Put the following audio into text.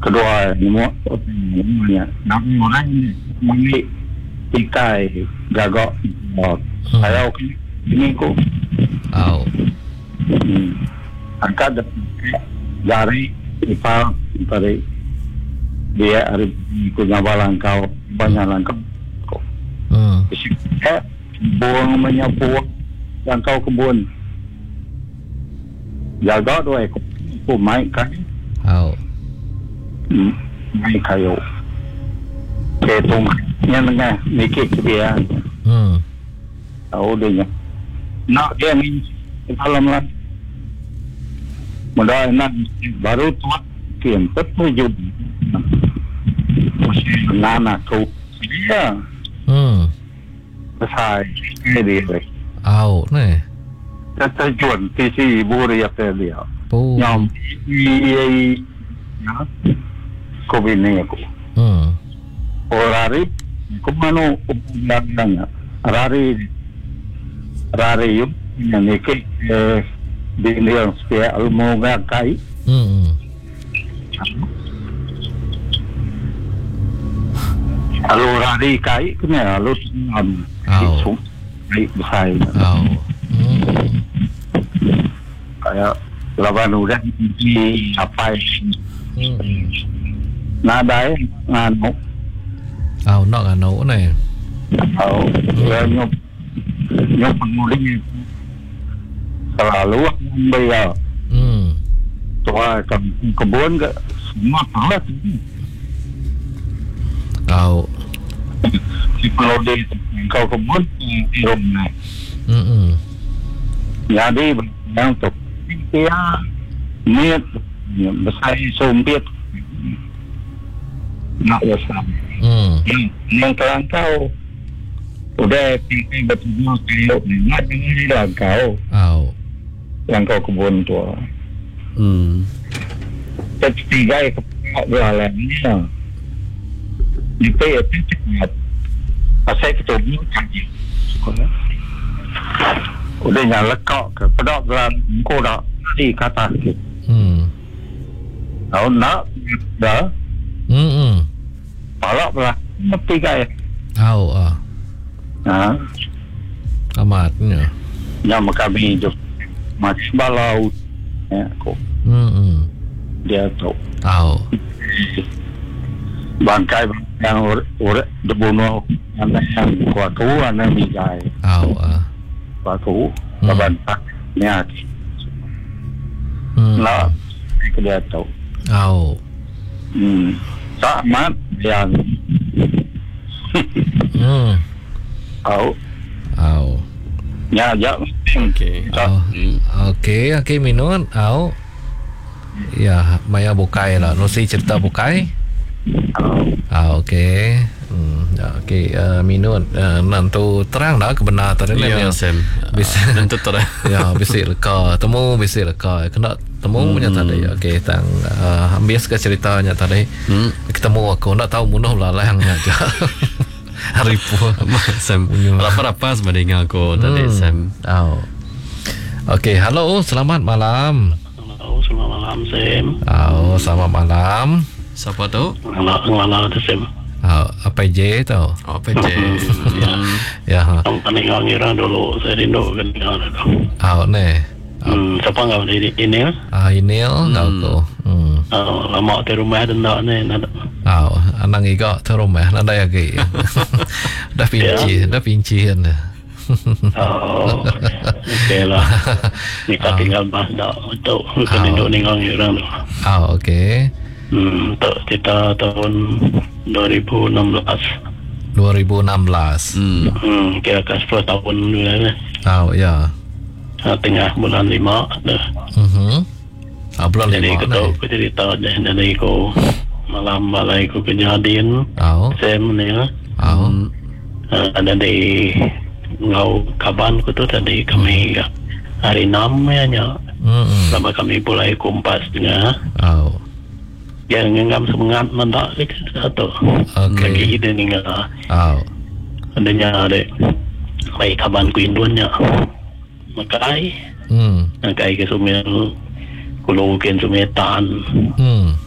kedua semuanya nak orang mengik ikai gagak saya ini ko angkat dari ipal dari dia hari punya balangkau banyak langkau kita buang menyapu langkau kebun jaga doa ko mai kan mai kayo ketung yang dengan mikir dia tahu dia nak dia ni dalam lah mudah nak baru tuat kian tertuju nana kau dia besar ni dia ni tertujuan tisi buri apa dia nyom ini COVID ni aku orari kumano ubangnya rari yuk yang ikut di yang supaya almu ngakai alu rari kai kena alu sung baik besar kayak lawan udah di apa nadai nganu nak nganu ni nyop penguli selalu bayar tua kebun ke semua salah si kalau di kau kebun di rumah jadi yang tu dia niat besar sumpit nak besar yang kelangkau udah tinggi betul kayu nak tinggi langkau langkau kebun tua ketiga belalannya itu cepat asal ketemu kaji udah nyala kau ke pedok belan kau dah di kata tahu nak dah palak belah mesti kaya amatnya yang kami hidup masih balau ya aku dia tahu bangkai yang dibunuh yang kuatu anak mijai kuatu kebantak niat lah dia tahu sama yang ya okey minun ya maya bukai lah nosi cerita bukai okey minun nanti terang dah kebenar tadi ya Sam bisa nanti terang ya bisa leka temu kena temu punya tadi okey tang ambias ke ceritanya tadi ketemu aku nak tahu mudah lah yang aja hari pun Sam apa sebenarnya aku tadi Sam okey halo selamat malam selamat malam Sam selamat malam siapa tu ngala tu Sam apa je tau apa je ya paling ngira dulu saya rindu kan ne siapa enggak di email enggak ko lama di rumah dan nak ni anang iga di rumah nada ya ke dah pinci kan okey lah nikah tinggal pas dah untuk rindu ninggal ngira tu okey untuk kita tahun 2016 kira-kira 10 tahun dulu ya tengah bulan 5 bulan 5 jadi aku cerita dari aku malam balai aku kejadian Sam ni ada di ngau kaban ku tu tadi kami hari 6 ya lama kami mulai kumpas tengah yang ngam semangat mendak satu lagi ide ni ngah adanya ada baik kaban ku induannya makai ke sumel kulo ken sumetan